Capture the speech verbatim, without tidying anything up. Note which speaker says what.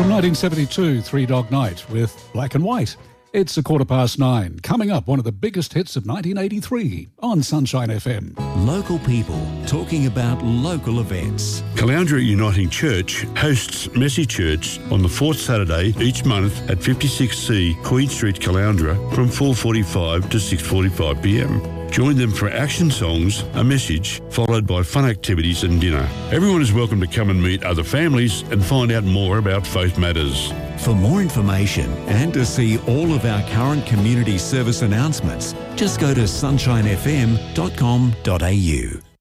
Speaker 1: From nineteen seventy-two, Three Dog Night with Black and White. It's a quarter past nine. Coming up, one of the biggest hits of nineteen eighty-three on Sunshine F M.
Speaker 2: Local people talking about local events.
Speaker 3: Caloundra Uniting Church hosts Messy Church on the fourth Saturday each month at fifty-six C Queen Street, Caloundra from four forty-five to six forty-five p m. Join them for action songs, a message, followed by fun activities and dinner. Everyone is welcome to come and meet other families and find out more about Faith Matters.
Speaker 2: For more information and to see all of our current community service announcements, just go to sunshine f m dot com dot a u.